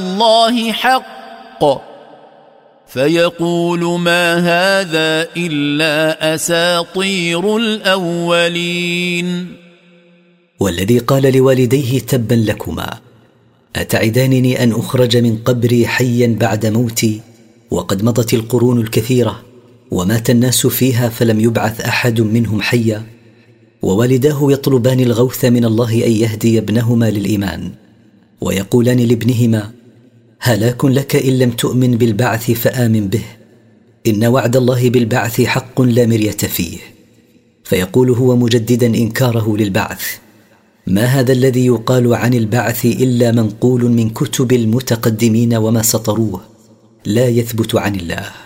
الله حق فيقول ما هذا إلا أساطير الأولين. والذي قال لوالديه تبا لكما، أتعدانني أن أخرج من قبري حيا بعد موتي وقد مضت القرون الكثيرة ومات الناس فيها فلم يبعث أحد منهم حيا؟ ووالداه يطلبان الغوث من الله أن يهدي ابنهما للإيمان، ويقولان لابنهما هلاك لك إن لم تؤمن بالبعث فآمن به، إن وعد الله بالبعث حق لا مرية فيه. فيقول هو مجددا إنكاره للبعث ما هذا الذي يقال عن البعث إلا منقول من كتب المتقدمين وما سطروه لا يثبت عن الله.